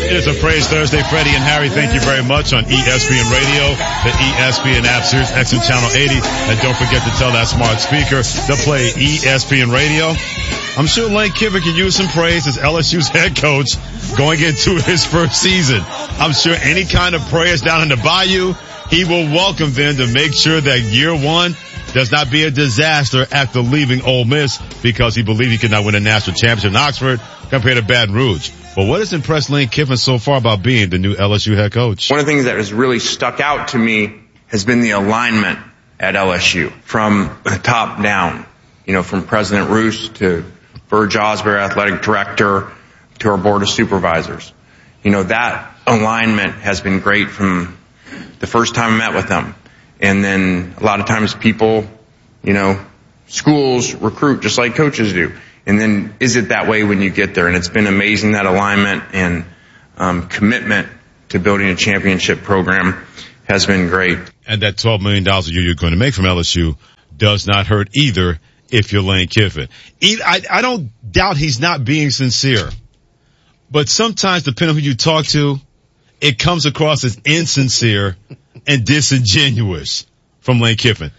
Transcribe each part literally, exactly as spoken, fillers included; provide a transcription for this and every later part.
It's a Praise Thursday. Freddie and Harry, thank you very much on E S P N Radio, the E S P N app, Sirius X M Channel eighty. And don't forget to tell that smart speaker to play E S P N Radio. I'm sure Lane Kiffin can use some praise as L S U's head coach going into his first season. I'm sure any kind of prayers down in the bayou, he will welcome them to make sure that year one does not be a disaster after leaving Ole Miss, because he believed he could not win a national championship in Oxford compared to Baton Rouge. But what has impressed Lane Kiffin so far about being the new L S U head coach? One of the things that has really stuck out to me has been the alignment at L S U from the top down. You know, from President Roos to Verge Osbury, athletic director, to our board of supervisors. You know, that alignment has been great from the first time I met with them. And then a lot of times people, you know, schools recruit just like coaches do. And then is it that way when you get there? And it's been amazing, that alignment and um, commitment to building a championship program has been great. And that twelve million dollars a year you're going to make from L S U does not hurt either if you're Lane Kiffin. I, I don't doubt he's not being sincere. But sometimes, depending on who you talk to, it comes across as insincere and disingenuous from Lane Kiffin.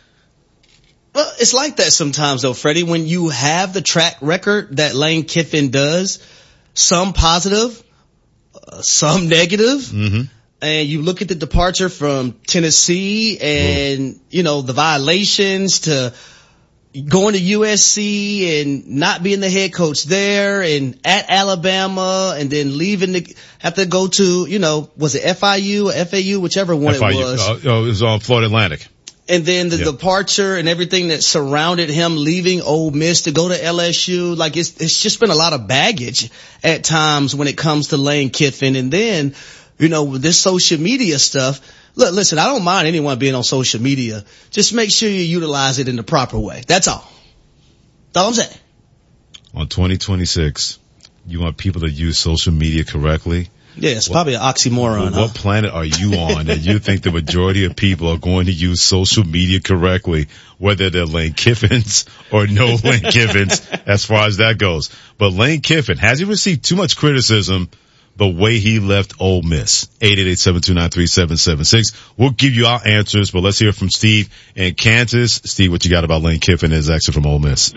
Well, it's like that sometimes, though, Freddie. When you have the track record that Lane Kiffin does, some positive, uh, some negative, mm-hmm. and you look at the departure from Tennessee and, mm. you know, the violations to going to U S C and not being the head coach there, and at Alabama, and then leaving to have to go to, you know, was it F I U or F A U, whichever one F I U. It was. Uh, oh, it was on Florida Atlantic. And then the yep. departure and everything that surrounded him leaving Ole Miss to go to L S U. Like, it's, it's just been a lot of baggage at times when it comes to Lane Kiffin. And then, you know, with this social media stuff, look, listen, I don't mind anyone being on social media. Just make sure you utilize it in the proper way. That's all. That's all I'm saying. On twenty twenty-six, you want people to use social media correctly? Yeah, it's what, probably an oxymoron. What huh? planet are you on that you think the majority of people are going to use social media correctly, whether they're Lane Kiffins or no Lane Kiffins, as far as that goes? But Lane Kiffin, has he received too much criticism the way he left Ole Miss? eight eight eight, seven two nine, three seven seven six. We'll give you our answers, but let's hear from Steve in Kansas. Steve, what you got about Lane Kiffin is actually from Ole Miss.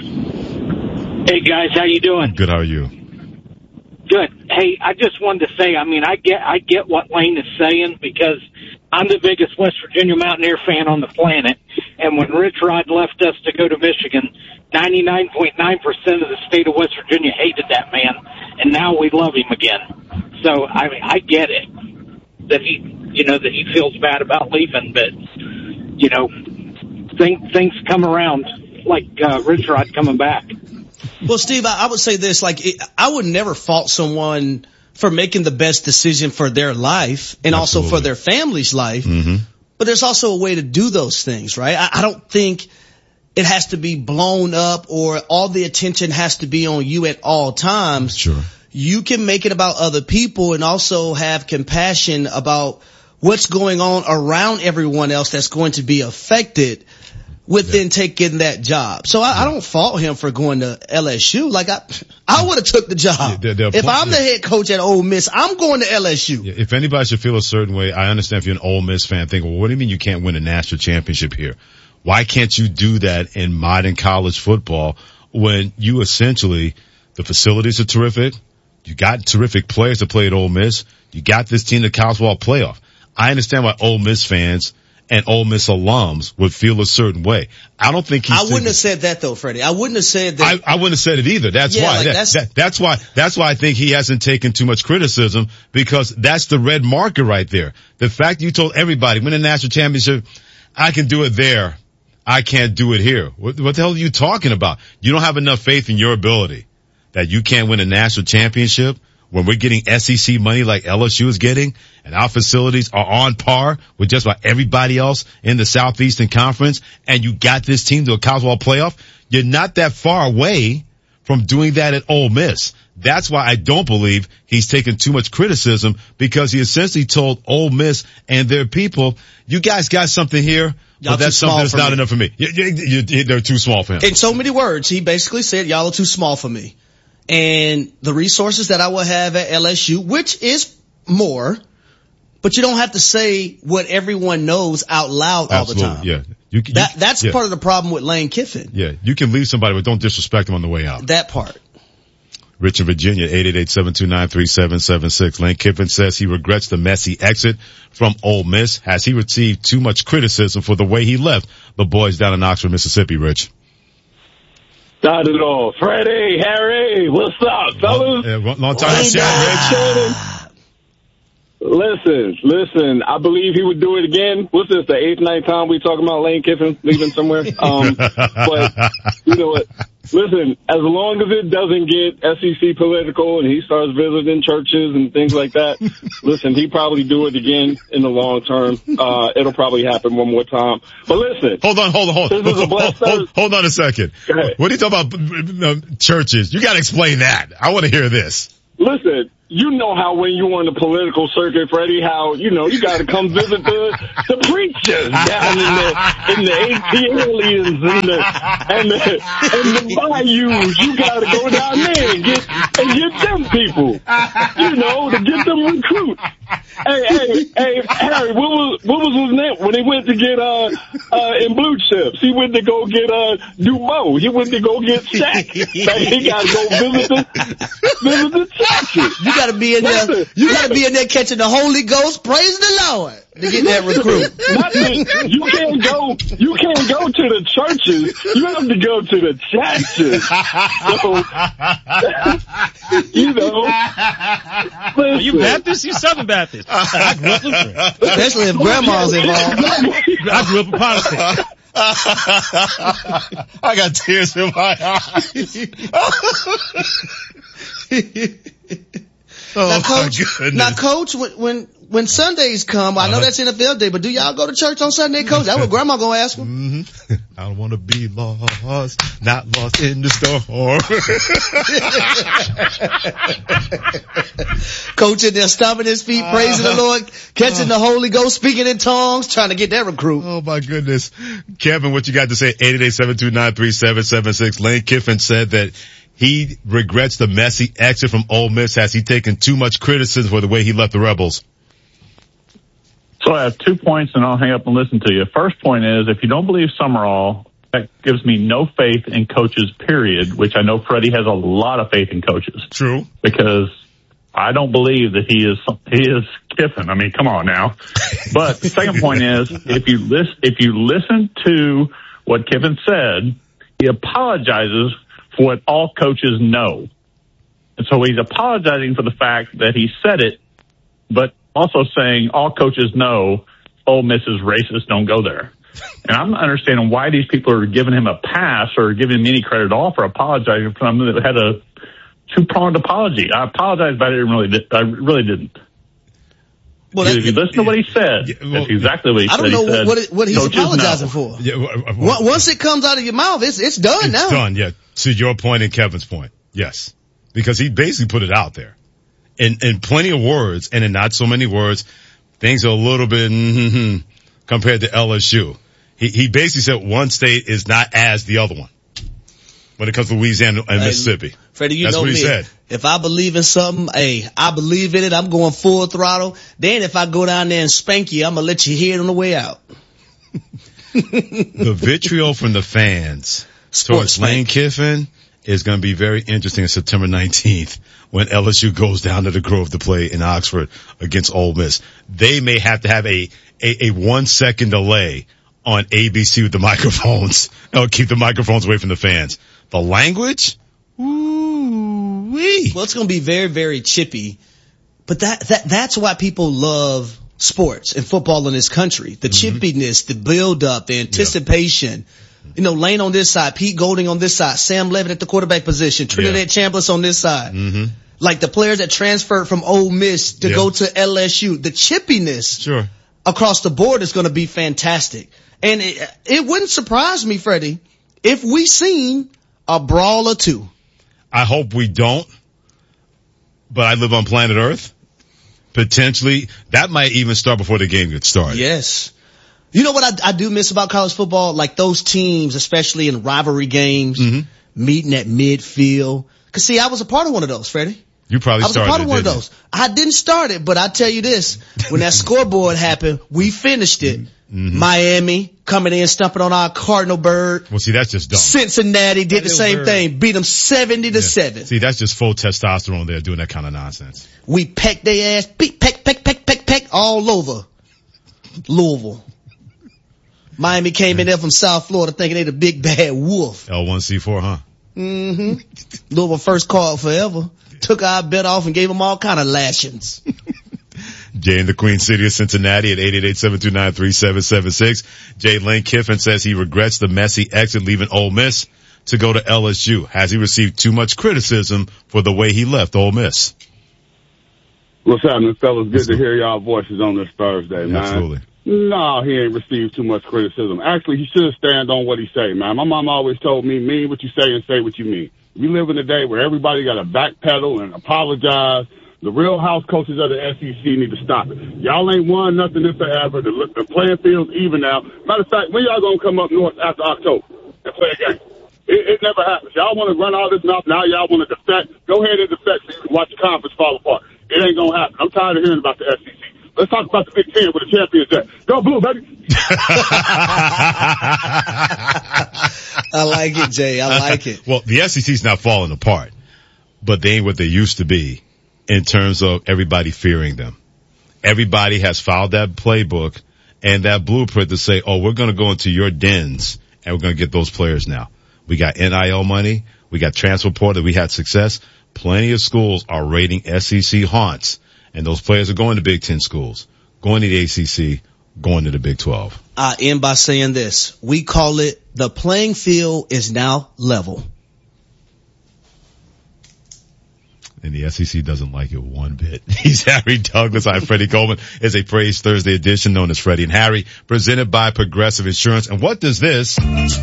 Hey, guys, how you doing? Good, how are you? Good. Hey, I just wanted to say, I mean, I get, I get what Lane is saying, because I'm the biggest West Virginia Mountaineer fan on the planet. And when Rich Rod left us to go to Michigan, ninety-nine point nine percent of the state of West Virginia hated that man. And now we love him again. So, I mean, I get it that he, you know, that he feels bad about leaving, but, you know, things, things come around, like, uh, Rich Rod coming back. Well, Steve, I, I would say this, like, it, I would never fault someone for making the best decision for their life and Absolutely. also for their family's life. Mm-hmm. But there's also a way to do those things, right? I, I don't think it has to be blown up or all the attention has to be on you at all times. Sure. You can make it about other people and also have compassion about what's going on around everyone else that's going to be affected within yeah. taking that job. So I, yeah. I don't fault him for going to L S U. Like, I, I would have took the job. Yeah, they're, they're if point, I'm yeah. the head coach at Ole Miss, I'm going to L S U. Yeah, if anybody should feel a certain way, I understand if you're an Ole Miss fan, think, well, what do you mean you can't win a national championship here? Why can't you do that in modern college football when you essentially, the facilities are terrific, you got terrific players to play at Ole Miss, you got this team, the college football playoff. I understand why Ole Miss fans and Ole Miss alums would feel a certain way. I don't think he's I wouldn't thinking, have said that though, Freddie. I wouldn't have said that. I, I wouldn't have said it either. That's yeah, why. Like that, that's, that, that's why. That's why I think he hasn't taken too much criticism, because that's the red marker right there. The fact you told everybody, win a national championship, I can do it there. I can't do it here. What, what the hell are you talking about? You don't have enough faith in your ability that you can't win a national championship when we're getting S E C money like L S U is getting, and our facilities are on par with just about everybody else in the Southeastern Conference, and you got this team to a college football playoff. You're not that far away from doing that at Ole Miss. That's why I don't believe he's taken too much criticism, because he essentially told Ole Miss and their people, you guys got something here, Y'all but that's something that's not me. enough for me. You, you, you, they're too small for him. In so many words, he basically said, y'all are too small for me. And the resources that I will have at L S U, which is more, but you don't have to say what everyone knows out loud Absolutely, all the time. Yeah. You, you, that, that's yeah. part of the problem with Lane Kiffin. Yeah. You can leave somebody, but don't disrespect them on the way out. That part. Rich in Virginia, eight eight eight, seven two nine, three seven seven six. Lane Kiffin says he regrets the messy exit from Ole Miss. Has he received too much criticism for the way he left the boys down in Oxford, Mississippi, Rich? Not at all. Freddie, Harry, what's up, fellas? Long, uh, long time to chat, Rich. Listen, listen, I believe he would do it again. What's this, the eighth, ninth time we talking about Lane Kiffin leaving somewhere? Um, but, you know what? Listen, as long as it doesn't get S E C political and he starts visiting churches and things like that, listen, he probably do it again in the long term. Uh, it'll probably happen one more time. But listen. Hold on, hold on, hold on. This is a hold, hold, hold on a second. What are you talking about um, churches? You got to explain that. I want to hear this. Listen, you know how when you're on the political circuit, Freddie, how, you know, you got to come visit the, the preachers down in the, in the A T aliens and the, and the, and the bayous. You got to go down there and get, and get them people, you know, to get them recruits. Hey, hey, hey, Harry, what was, what was his name when he went to get, uh, uh, in Blue Chips? He went to go get, uh, Dumo. He went to go get Shaq. He got to go visit the, visit the churches. You got to be in there. Listen, You got to be in there catching the Holy Ghost. Praise the Lord to get that recruit. Not the, you can't go. You can't go to the churches. You have to go to the churches. So, you know, listen. Are you Baptist? You Southern Baptist? I grew up Lutheran. Especially if grandma's involved. I grew up a Protestant. I got tears in my eyes. Oh, now, coach, my goodness. now, coach, when, when, when Sundays come, I know uh-huh. that's N F L day, but do y'all go to church on Sunday, coach? That's what grandma gonna ask me. Mm-hmm. I don't want to be lost, not lost in the storm. Coach in there stomping his feet, praising the Lord, catching the Holy Ghost, speaking in tongues, trying to get that recruit. Oh my goodness. Kevin, what you got to say? eight eight eight, seven two nine, three seven seven six. Lane Kiffin said that he regrets the messy exit from Ole Miss. Has he taken too much criticism for the way he left the Rebels? So I have two points, and I'll hang up and listen to you. First point is, if you don't believe Summerall, that gives me no faith in coaches, period, which I know Freddie has a lot of faith in coaches. True. Because I don't believe that he is he is Kiffin. I mean, come on now. But the second point is, if you listen, if you listen to what Kiffin said, he apologizes for what all coaches know. And so he's apologizing for the fact that he said it, but also saying all coaches know Ole Miss is racist, don't go there. And I'm not understanding why these people are giving him a pass or giving him any credit at all for apologizing for something that had a two-pronged apology. I apologize, but I didn't really, did, I really didn't. Well, if you listen to what he said, yeah, well, that's exactly what he I said. don't know he said, what, it, what he's apologizing know. for. Yeah, well, well, Once it comes out of your mouth, it's it's done it's now. It's done, yeah. To your point and Kevin's point, yes. Because he basically put it out there. In, in plenty of words, and in not so many words, things are a little bit mm-hmm, compared to L S U. He, he basically said one state is not as the other one when it comes to Louisiana and hey, Mississippi. Freddie, you That's know what he me. said. If I believe in something, hey, I believe in it. I'm going full throttle. Then if I go down there and spank you, I'm going to let you hear it on the way out. The vitriol from the fans Sports towards Lane Kiffin is going to be very interesting on September nineteenth when L S U goes down to the Grove to play in Oxford against Ole Miss. They may have to have a, a, a one second delay on A B C with the microphones. They'll keep the microphones away from the fans. The language? Ooh-wee. Well, it's going to be very, very chippy. But that, that, that's why people love sports and football in this country. The mm-hmm. chippiness, the build up, the anticipation. Yeah. You know, Lane on this side, Pete Golding on this side, Sam Levitt at the quarterback position, Trinidad yeah. Chambliss on this side. Mm-hmm. Like the players that transferred from Ole Miss to yeah. go to L S U. The chippiness sure. across the board is going to be fantastic. And it, it wouldn't surprise me, Freddie, if we seen a brawl or two. I hope we don't, but I live on planet Earth. Potentially, that might even start before the game gets started. Yes. You know what I, I do miss about college football? Like those teams, especially in rivalry games, mm-hmm. meeting at midfield. Cause see, I was a part of one of those, Freddie. You probably I was started a part of it, one of didn't those. I didn't start it, but I tell you this, when that scoreboard happened, we finished it. Mm-hmm. Miami coming in, stumping on our Cardinal bird. Well, see, that's just dumb. Cincinnati did the same bird. thing, beat them seventy to seven. See, that's just full testosterone there doing that kind of nonsense. We pecked their ass, peck, peck, peck, peck, peck, peck, all over Louisville. Miami came in there from South Florida thinking they the big bad wolf. L one C four, huh? Mm-hmm. Louisville first called forever. Took our bet off and gave them all kind of lashings. Jay in the Queen City of Cincinnati at eight eight eight, seven two nine, three seven seven six. Jay Lane Kiffin says he regrets the messy exit leaving Ole Miss to go to L S U. Has he received too much criticism for the way he left Ole Miss? What's happening, fellas? Good to hear y'all voices on this Thursday, man. Absolutely. No, he ain't received too much criticism. Actually, he should stand on what he say, man. My mom always told me, mean what you say and say what you mean. We live in a day where everybody got to backpedal and apologize. The real house coaches of the S E C need to stop it. Y'all ain't won nothing in forever. The, the playing field's even now. Matter of fact, when y'all gonna come up north after October and play a game? It, it never happens. Y'all want to run all this mouth. Now y'all want to defect. Go ahead and defect so you can watch the conference fall apart. It ain't gonna happen. I'm tired of hearing about the S E C. Let's talk about the Big Ten where the champions at. Go Blue, baby. I like it, Jay. I like it. Well, the S E C's not falling apart, but they ain't what they used to be in terms of everybody fearing them. Everybody has followed that playbook and that blueprint to say, oh, we're going to go into your dens and we're going to get those players now. We got N I L money. We got transfer portal. We had success. Plenty of schools are raiding S E C haunts, and those players are going to Big Ten schools, going to the A C C, going to the Big twelve. I end by saying this. We call it the playing field is now level. And the S E C doesn't like it one bit. He's Harry Douglas. I'm Freddie Coleman. It's a Praise Thursday edition known as Freddie and Harry, presented by Progressive Insurance. And what does this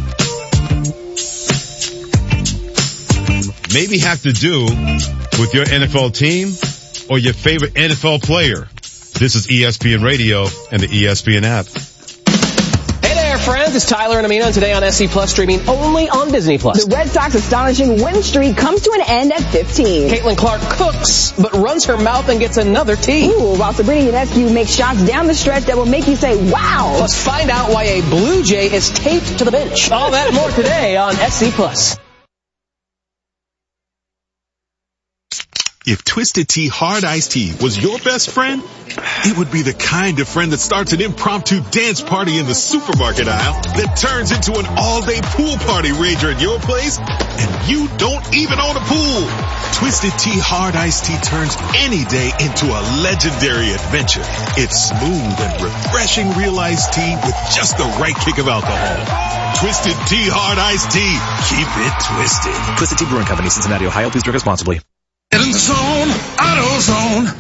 maybe have to do with your N F L team or your favorite N F L player? This is E S P N Radio and the E S P N app. Hey there, friends. It's Tyler and Amina, and today on S C Plus, streaming only on Disney Plus. The Red Sox astonishing win streak comes to an end at fifteen. Caitlin Clark cooks, but runs her mouth and gets another tee. Ooh, while Sabrina Ionescu makes shots down the stretch that will make you say, wow. Plus, find out why a Blue Jay is taped to the bench. All that and more today on S C Plus. If Twisted Tea Hard Iced Tea was your best friend, it would be the kind of friend that starts an impromptu dance party in the supermarket aisle that turns into an all-day pool party rager at your place, and you don't even own a pool. Twisted Tea Hard Iced Tea turns any day into a legendary adventure. It's smooth and refreshing real iced tea with just the right kick of alcohol. Twisted Tea Hard Iced Tea. Keep it twisted. Twisted Tea Brewing Company, Cincinnati, Ohio. Please drink responsibly. Get in the zone, AutoZone.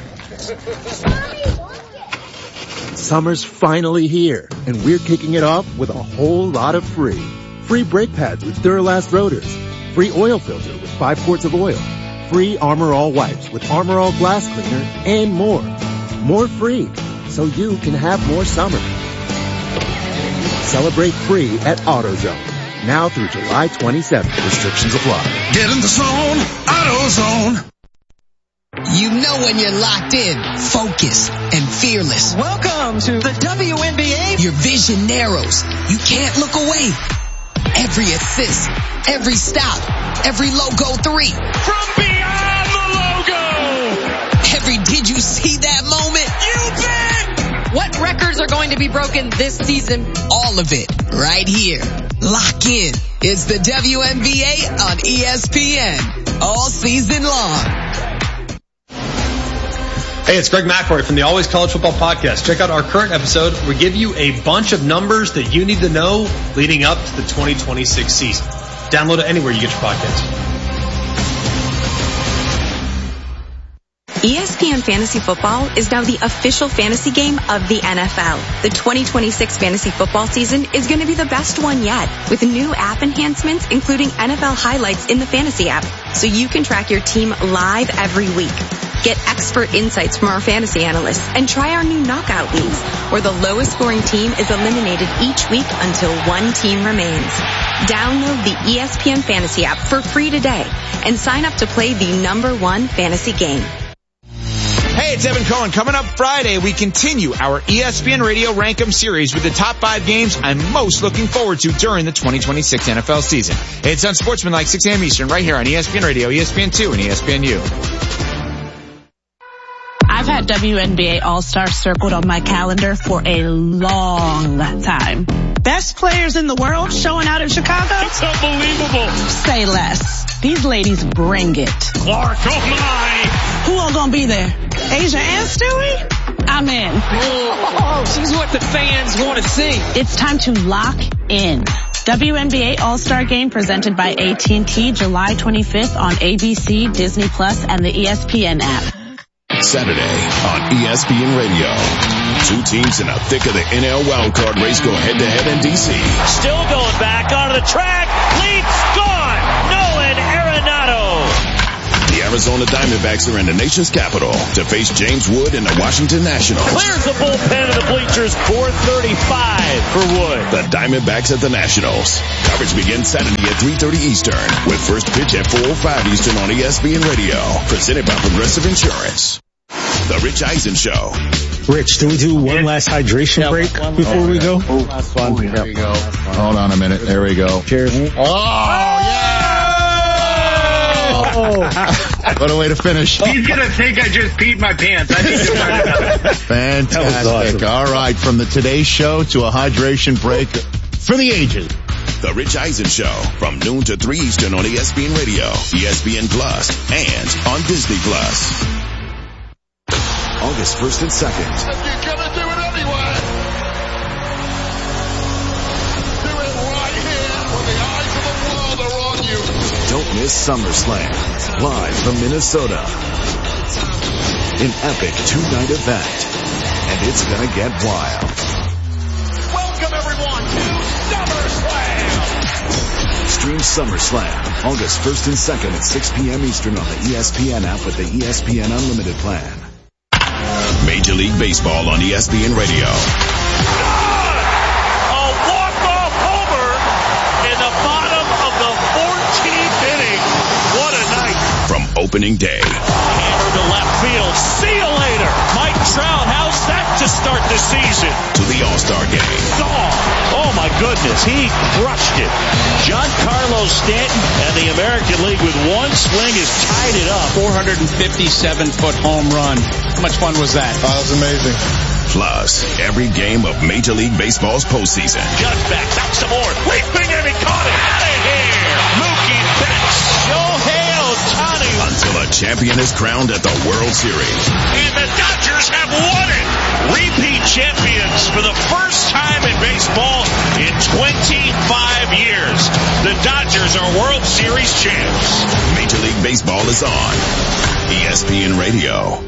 Summer's finally here, and we're kicking it off with a whole lot of free. Free brake pads with Duralast rotors. Free oil filter with five quarts of oil. Free Armor All wipes with Armor All glass cleaner, and more. More free, so you can have more summer. Celebrate free at AutoZone. Now through July twenty-seventh. Restrictions apply. Get in the zone, AutoZone. You know when you're locked in, focused, and fearless. Welcome to the W N B A. Your vision narrows. You can't look away. Every assist, every stop, every logo three. From beyond the logo. Every did you see that moment? You bet. What records are going to be broken this season? All of it right here. Lock in. It's the W N B A on E S P N. All season long. Hey, it's Greg McElroy from the Always College Football Podcast. Check out our current episode. We give you a bunch of numbers that you need to know leading up to the twenty twenty-six season. Download it anywhere you get your podcasts. E S P N Fantasy Football is now the official fantasy game of the N F L. The twenty twenty-six fantasy football season is going to be the best one yet, with new app enhancements including N F L highlights in the fantasy app, so you can track your team live every week. Get expert insights from our fantasy analysts and try our new knockout leagues, where the lowest scoring team is eliminated each week until one team remains. Download the E S P N Fantasy app for free today and sign up to play the number one fantasy game. Hey, it's Evan Cohen. Coming up Friday, we continue our E S P N Radio Rankem series with the top five games I'm most looking forward to during the twenty twenty-six N F L season. It's on Sportsmanlike, six a.m. Eastern, right here on E S P N Radio, E S P N two, and E S P N U. I've had W N B A All-Star circled on my calendar for a long time. Best players in the world showing out in Chicago? It's unbelievable. Say less. These ladies bring it. Clark, oh my. Who all gonna be there? Asia and Stewie? I'm in. Oh, she's what the fans want to see. It's time to lock in. W N B A All-Star Game presented by A T and T July twenty-fifth on A B C, Disney Plus, and the E S P N app. Saturday on E S P N Radio. Two teams in the thick of the N L wildcard race go head-to-head in D C. Still going back onto the track. Leaps gone. Nolan Arenado. The Arizona Diamondbacks are in the nation's capital to face James Wood and the Washington Nationals. Clears the bullpen of the bleachers. four thirty-five for Wood. The Diamondbacks at the Nationals. Coverage begins Saturday at three thirty Eastern with first pitch at four oh five Eastern on E S P N Radio. Presented by Progressive Insurance. The Rich Eisen Show. Rich, do we do one last hydration yeah, break one, before we go? Oh, last one. Here yep. we go. Hold on a minute. There we go. Cheers. Oh, yeah! What a way to finish. He's going to think I just peed my pants. I need to find out. Fantastic. Awesome. All right, from the Today Show to a hydration break for the ages. The Rich Eisen Show from noon to three Eastern on E S P N Radio, E S P N Plus, and on Disney Plus. August first and second. You're gonna do it anyway. Do it right here when the eyes of the world are on you. Don't miss SummerSlam, live from Minnesota. An epic two-night event, and it's gonna get wild. Welcome everyone to SummerSlam. Stream SummerSlam, August first and second at six p.m. Eastern on the E S P N app with the E S P N Unlimited plan. Major League Baseball on E S P N Radio. A walk-off homer in the bottom of the fourteenth inning. What a night. From opening day. Hammer to left field. See you later. Mike Trout, how's that to start the season? To the All-Star game. Oh, oh my goodness. He crushed it. Giancarlo Stanton and the American League with one swing has tied it up. four hundred fifty-seven foot home run. How much fun was that? Oh, that was amazing. Plus, every game of Major League Baseball's postseason. Judge backs out some more. Leaping and he caught it. Out of here. Mookie Betts. Shohei Ohtani. Until a champion is crowned at the World Series. And the Dodgers have won it. Repeat champions for the first time in baseball in twenty-five years. The Dodgers are World Series champs. Major League Baseball is on E S P N Radio.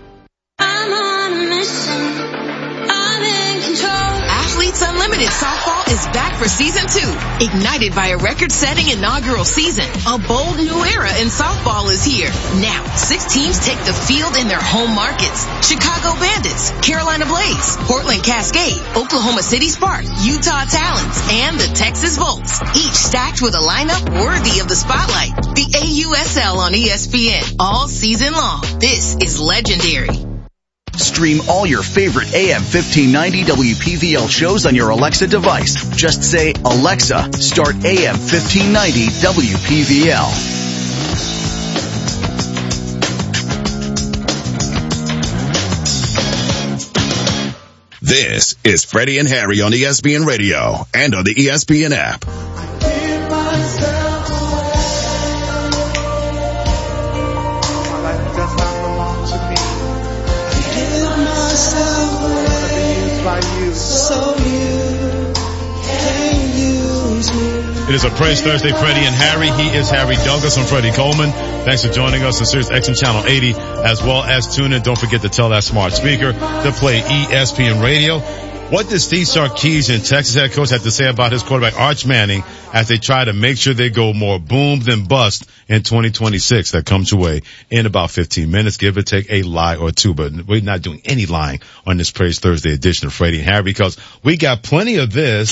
Athletes Unlimited Softball is back for season two. Ignited by a record-setting inaugural season, a bold new era in softball is here. Now, six teams take the field in their home markets. Chicago Bandits, Carolina Blaze, Portland Cascade, Oklahoma City Spark, Utah Talons, and the Texas Volts. Each stacked with a lineup worthy of the spotlight. The A U S L on E S P N all season long. This is legendary. Stream all your favorite A M fifteen ninety W P V L shows on your Alexa device. Just say, Alexa, start A M fifteen ninety W P V L. This is Freddie and Harry on E S P N Radio and on the E S P N app. It is a Praise Thursday, Freddie and Harry. He is Harry Douglas. I'm Freddie Coleman. Thanks for joining us on Sirius X M Channel eighty, as well as tune in. Don't forget to tell that smart speaker to play E S P N Radio. What does Steve Sarkisian, Texas head coach, have to say about his quarterback Arch Manning as they try to make sure they go more boom than bust in twenty twenty-six? That comes your way in about fifteen minutes, give or take a lie or two. But we're not doing any lying on this Praise Thursday edition of Freddie and Harry because we got plenty of this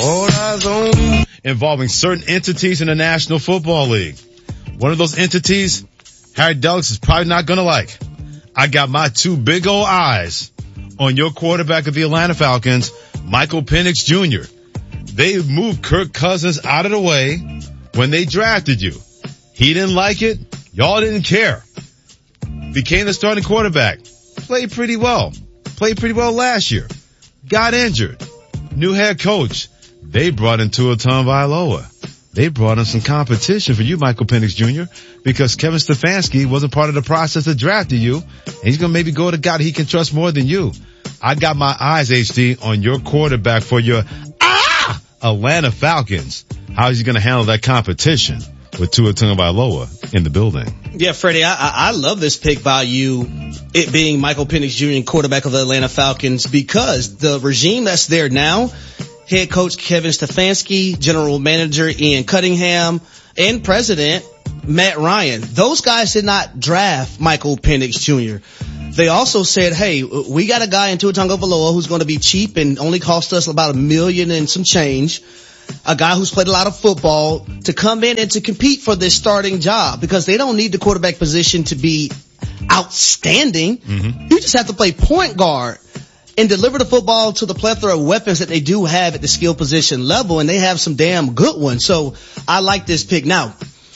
involving certain entities in the National Football League. One of those entities, Harry Douglas is probably not going to like. I got my two big old eyes on your quarterback of the Atlanta Falcons, Michael Penix Junior They moved Kirk Cousins out of the way when they drafted you. He didn't like it. Y'all didn't care. Became the starting quarterback. Played pretty well. Played pretty well last year. Got injured. New head coach. They brought in Tua Tagovailoa. They brought in some competition for you, Michael Penix Junior, because Kevin Stefanski wasn't part of the process that drafted you. And he's going to maybe go to God he can trust more than you. I got my eyes, H D, on your quarterback for your ah Atlanta Falcons. How is he going to handle that competition with Tua Tagovailoa in the building? Yeah, Freddie, I, I love this pick by you, it being Michael Penix Junior, quarterback of the Atlanta Falcons, because the regime that's there now, head coach Kevin Stefanski, general manager Ian Cunningham, and president Matt Ryan, those guys did not draft Michael Penix Junior They also said, hey, we got a guy in Tua Tagovailoa who's going to be cheap and only cost us about a million and some change. A guy who's played a lot of football to come in and to compete for this starting job because they don't need the quarterback position to be outstanding. Mm-hmm. You just have to play point guard and deliver the football to the plethora of weapons that they do have at the skill position level, and they have some damn good ones. So I like this pick. Now,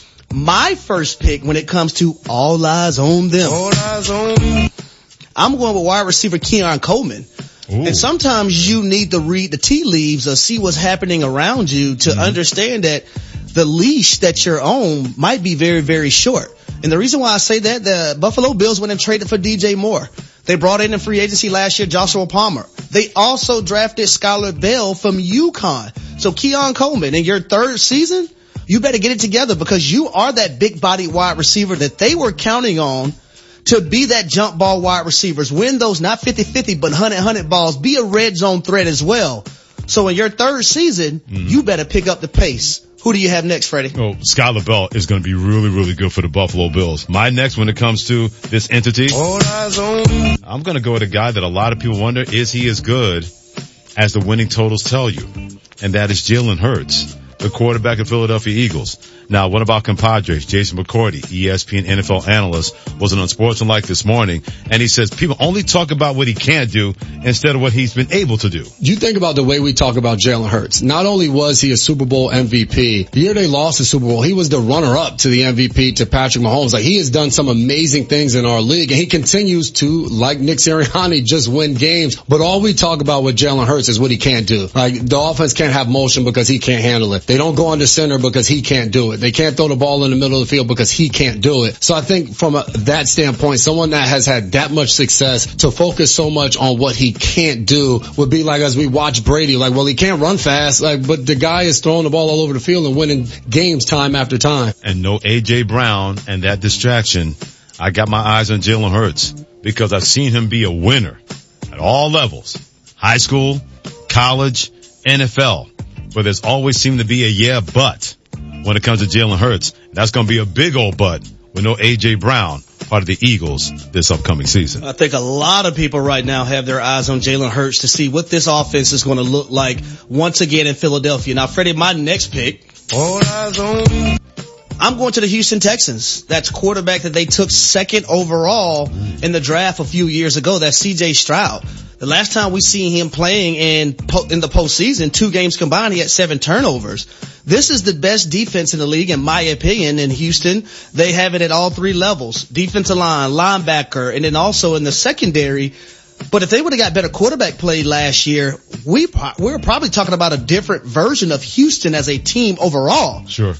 my first pick when it comes to all eyes on them, all eyes on them. I'm going with wide receiver Keon Coleman. Ooh. And sometimes you need to read the tea leaves or see what's happening around you to mm-hmm. understand that the leash that you're on might be very, very short. And the reason why I say that, the Buffalo Bills went and traded for D J Moore. They brought in in free agency last year Joshua Palmer. They also drafted Skylar Bell from UConn. So Keon Coleman, in your third season, you better get it together because you are that big body wide receiver that they were counting on to be that jump ball wide receivers. Win those, not fifty-fifty, but one hundred hundred balls. Be a red zone threat as well. So in your third season, mm-hmm. you better pick up the pace. Who do you have next, Freddie? Oh, Skylar Bell is going to be really, really good for the Buffalo Bills. My next, when it comes to this entity, all eyes on. I'm going to go with a guy that a lot of people wonder, is he as good as the winning totals tell you? And that is Jalen Hurts, the quarterback of Philadelphia Eagles. Now, what about compadres? Jason McCourty, E S P N N F L analyst, was on Unsportsmanlike this morning, and he says people only talk about what he can't do instead of what he's been able to do. You think about the way we talk about Jalen Hurts. Not only was he a Super Bowl M V P, the year they lost the Super Bowl, he was the runner-up to the M V P to Patrick Mahomes. Like, he has done some amazing things in our league, and he continues to, like Nick Sirianni, just win games. But all we talk about with Jalen Hurts is what he can't do. Like, the offense can't have motion because he can't handle it. They don't go under center because he can't do it. They can't throw the ball in the middle of the field because he can't do it. So I think from a, that standpoint, someone that has had that much success to focus so much on what he can't do would be like as we watch Brady, like, well, he can't run fast, like, but the guy is throwing the ball all over the field and winning games time after time. And no A J Brown and that distraction. I got my eyes on Jalen Hurts because I've seen him be a winner at all levels. High school, college, N F L. But there's always seemed to be a yeah, but when it comes to Jalen Hurts. That's going to be a big old but with no A J Brown, part of the Eagles this upcoming season. I think a lot of people right now have their eyes on Jalen Hurts to see what this offense is going to look like once again in Philadelphia. Now, Freddie, my next pick, all eyes on. I'm going to the Houston Texans. That's quarterback that they took second overall in the draft a few years ago. That's C J Stroud. The last time we seen him playing in po- in the postseason, two games combined, he had seven turnovers. This is the best defense in the league, in my opinion, in Houston. They have it at all three levels. Defensive line, linebacker, and then also in the secondary. But if they would have got better quarterback play last year, we pro- we're probably talking about a different version of Houston as a team overall. Sure.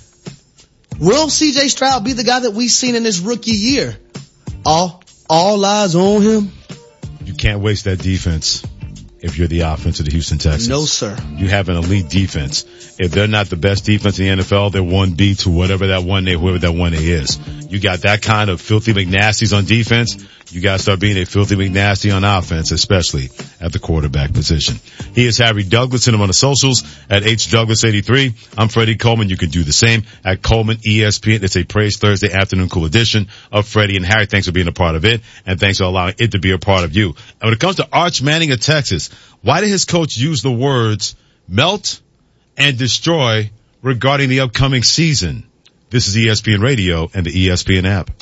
Will C J Stroud be the guy that we've seen in his rookie year? All, all eyes on him. You can't waste that defense if you're the offense of the Houston Texans. No, sir. You have an elite defense. If they're not the best defense in the N F L, they're one B to whatever that one A, whoever that one A is. You got that kind of filthy McNasties on defense. You got to start being a filthy McNasty on offense, especially at the quarterback position. He is Harry Douglas. Send him on the socials at H Douglas eighty-three. I'm Freddie Coleman. You can do the same at Coleman E S P N. It's a Praise Thursday afternoon cool edition of Freddie and Harry. Thanks for being a part of it, and thanks for allowing it to be a part of you. And when it comes to Arch Manning of Texas, why did his coach use the words melt and destroy regarding the upcoming season? This is E S P N Radio and the E S P N app.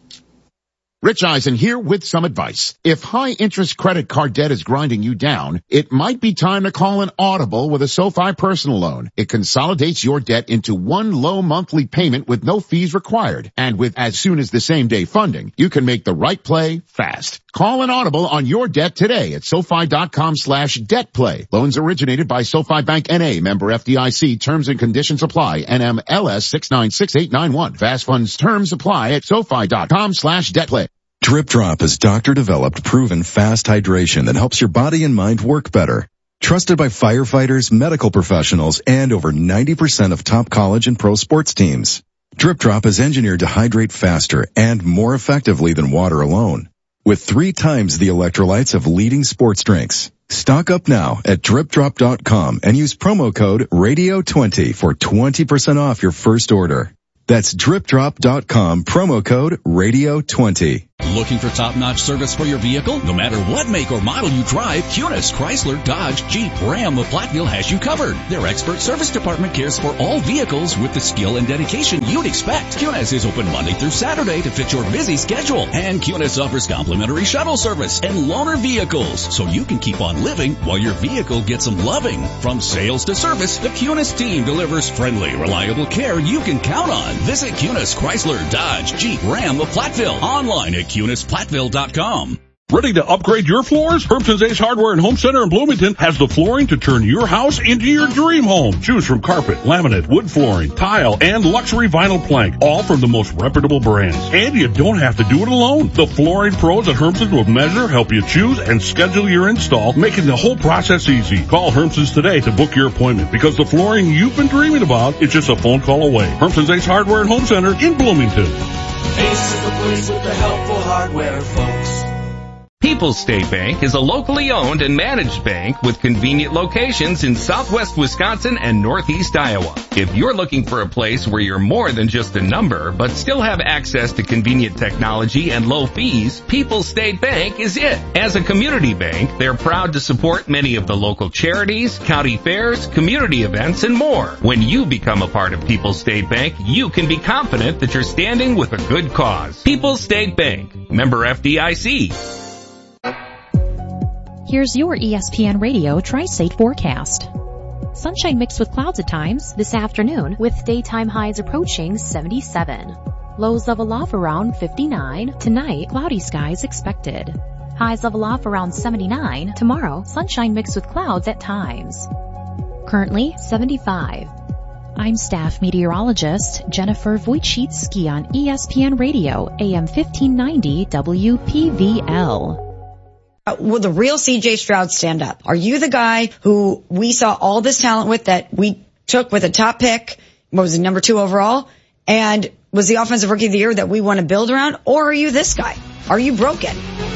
Rich Eisen here with some advice. If high-interest credit card debt is grinding you down, it might be time to call an audible with a SoFi personal loan. It consolidates your debt into one low monthly payment with no fees required. And with as soon as the same day funding, you can make the right play fast. Call an audible on your debt today at SoFi.com slash debt play. Loans originated by SoFi Bank N A, member F D I C. Terms and conditions apply. N M L S six nine six eight nine one. Fast funds terms apply at SoFi.com slash debt play. Drip Drop is doctor-developed, proven fast hydration that helps your body and mind work better. Trusted by firefighters, medical professionals, and over ninety percent of top college and pro sports teams. Drip Drop is engineered to hydrate faster and more effectively than water alone, with three times the electrolytes of leading sports drinks. Stock up now at drip drop dot com and use promo code radio twenty for twenty percent off your first order. That's drip drop dot com, promo code radio twenty. Looking for top-notch service for your vehicle? No matter what make or model you drive, Kunis, Chrysler, Dodge, Jeep, Ram of Platteville has you covered. Their expert service department cares for all vehicles with the skill and dedication you'd expect. Kunis is open Monday through Saturday to fit your busy schedule. And Kunis offers complimentary shuttle service and loaner vehicles, so you can keep on living while your vehicle gets some loving. From sales to service, the Kunis team delivers friendly, reliable care you can count on. Visit Kunis, Chrysler, Dodge, Jeep, Ram of Platteville. Online at Kunis Platteville dot com. Ready to upgrade your floors? Hermson's Ace Hardware and Home Center in Bloomington has the flooring to turn your house into your dream home. Choose from carpet, laminate, wood flooring, tile, and luxury vinyl plank, all from the most reputable brands. And you don't have to do it alone. The flooring pros at Hermson's will measure, help you choose, and schedule your install, making the whole process easy. Call Hermson's today to book your appointment, because the flooring you've been dreaming about is just a phone call away. Hermson's Ace Hardware and Home Center in Bloomington. Ace is the place with the helpful hardware, folks. People's State Bank is a locally owned and managed bank with convenient locations in southwest Wisconsin and northeast Iowa. If you're looking for a place where you're more than just a number, but still have access to convenient technology and low fees, People's State Bank is it. As a community bank, they're proud to support many of the local charities, county fairs, community events, and more. When you become a part of People's State Bank, you can be confident that you're standing with a good cause. People's State Bank, member F D I C. Here's your E S P N Radio Tri-State forecast. Sunshine mixed with clouds at times this afternoon, with daytime highs approaching seventy-seven. Lows level off around fifty-nine. Tonight, cloudy skies expected. Highs level off around seventy-nine. Tomorrow, sunshine mixed with clouds at times. Currently, seventy-five. I'm staff meteorologist Jennifer Wojcicki on E S P N Radio, A M fifteen ninety W P V L. Uh, will the real C J Stroud stand up? Are you the guy who we saw all this talent with that we took with a top pick, what was it, number two overall, and was the offensive rookie of the year that we want to build around? Or are you this guy? Are you broken?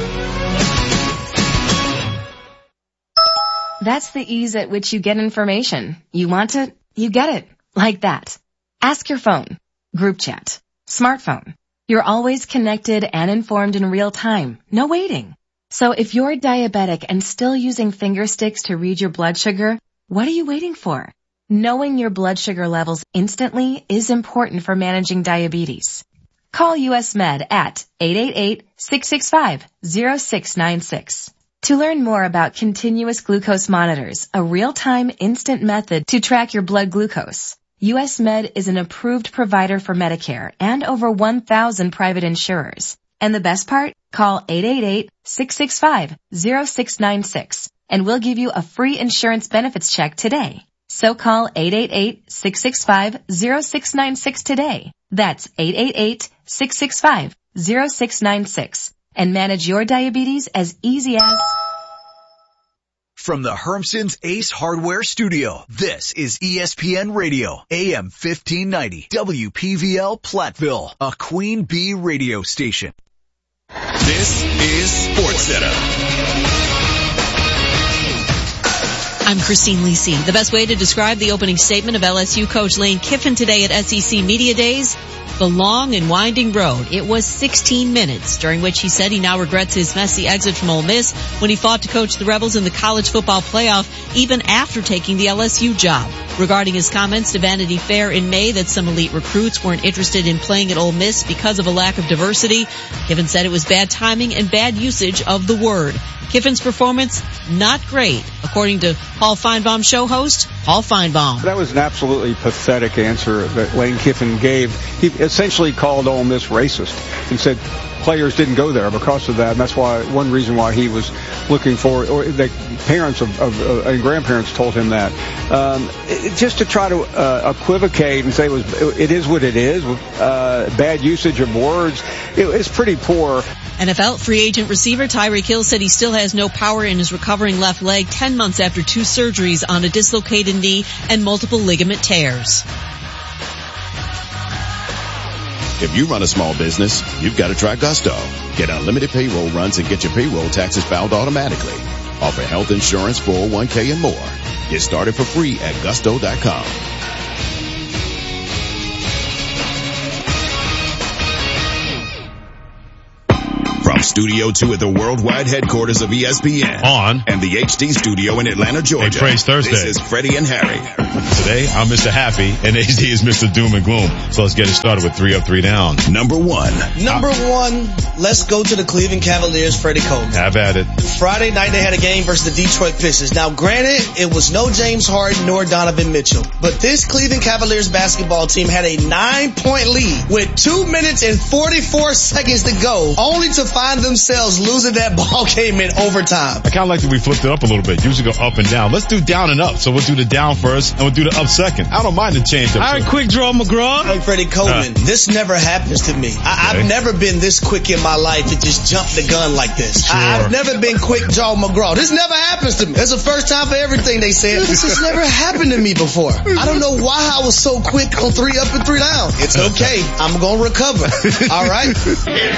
That's the ease at which you get information. You want it, you get it. Like that. Ask your phone. Group chat. Smartphone. You're always connected and informed in real time. No waiting. So if you're diabetic and still using finger sticks to read your blood sugar, what are you waiting for? Knowing your blood sugar levels instantly is important for managing diabetes. Call U S Med at eight eight eight, six six five, zero six nine six. To learn more about continuous glucose monitors, a real-time instant method to track your blood glucose, U S Med is an approved provider for Medicare and over one thousand private insurers. And the best part? Call eight eight eight, six six five, zero six nine six and we'll give you a free insurance benefits check today. So call eight eight eight, six six five, zero six nine six today. That's eight eight eight, six six five, zero six nine six and manage your diabetes as easy as... From the Hermson's Ace Hardware Studio, this is E S P N Radio, A M fifteen ninety, W P V L Platteville, a Queen Bee radio station. This is SportsCenter. I'm Christine Lisi. The best way to describe the opening statement of L S U coach Lane Kiffin today at S E C Media Days: the long and winding road. It was sixteen minutes, during which he said he now regrets his messy exit from Ole Miss when he fought to coach the Rebels in the college football playoff, even after taking the L S U job. Regarding his comments to Vanity Fair in May that some elite recruits weren't interested in playing at Ole Miss because of a lack of diversity, Kiffin said it was bad timing and bad usage of the word. Kiffin's performance, not great, according to Paul Feinbaum show host Paul Feinbaum. That was an absolutely pathetic answer that Lane Kiffin gave. He essentially called Ole Miss racist and said players didn't go there because of that. And that's why one reason why he was looking for, or the parents of, of uh, and grandparents told him that. Um, it, just to try to uh, equivocate and say it was, it is what it is. Uh, bad usage of words. It, it's pretty poor. N F L free agent receiver Tyreek Hill said he still has no power in his recovering left leg ten months after two surgeries on a dislocated knee and multiple ligament tears. If you run a small business, you've got to try Gusto. Get unlimited payroll runs and get your payroll taxes filed automatically. Offer health insurance, four oh one k, and more. Get started for free at gusto dot com. From Studio two at the worldwide headquarters of E S P N. On. And the H D studio in Atlanta, Georgia. Hey, Praise Thursday. This is Freddie and Harry. Today, I'm Mister Happy, and H D is Mister Doom and Gloom. So let's get it started with three up, three down. Number one. Number one, let's go to the Cleveland Cavaliers, Freddie Coleman. Have at it. Friday night, they had a game versus the Detroit Pistons. Now, granted, it was no James Harden nor Donovan Mitchell, but this Cleveland Cavaliers basketball team had a nine-point lead with two minutes and forty-four seconds to go, only to find themselves losing that ball game in overtime. I kind of like that we flipped it up a little bit. Usually go up and down. Let's do down and up. So we'll do the down first, and we'll do the up second. I don't mind the change up. All right, quick draw, McGraw. Hey, Freddie Coleman, uh, this never happens to me. I, okay. I've never been this quick in my life to just jump the gun like this. Sure. I, I've never been quick draw McGraw. This never happens to me. It's the first time for everything they said. This has never happened to me before. I don't know why I was so quick on three up and three down. It's okay. I'm going to recover. All right.